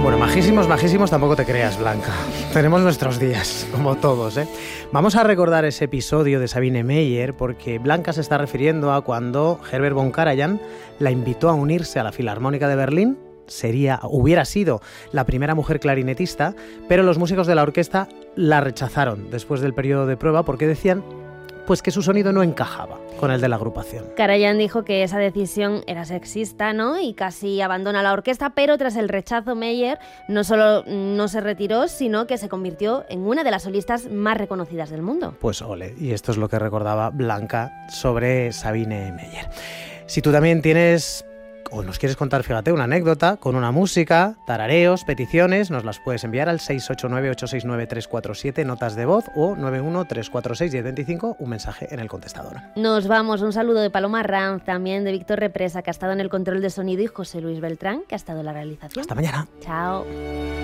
Bueno, majísimos, majísimos, tampoco te creas, Blanca. Tenemos nuestros días, como todos, ¿eh? Vamos a recordar ese episodio de Sabine Meyer porque Blanca se está refiriendo a cuando Herbert von Karajan la invitó a unirse a la Filarmónica de Berlín. Hubiera sido la primera mujer clarinetista, pero los músicos de la orquesta la rechazaron después del periodo de prueba porque decían pues que su sonido no encajaba con el de la agrupación. Karajan dijo que esa decisión era sexista, ¿no? Y casi abandona la orquesta, pero tras el rechazo Meyer no solo no se retiró, sino que se convirtió en una de las solistas más reconocidas del mundo. Pues ole, y esto es lo que recordaba Blanca sobre Sabine Meyer. Si tú también tienes o nos quieres contar, fíjate, una anécdota con una música, tarareos, peticiones, nos las puedes enviar al 689-869-347, notas de voz, o 91-346-1025, un mensaje en el contestador. Nos vamos, un saludo de Paloma Ranz, también de Víctor Represa, que ha estado en el control de sonido, y José Luis Beltrán, que ha estado en la realización. Hasta mañana. Chao.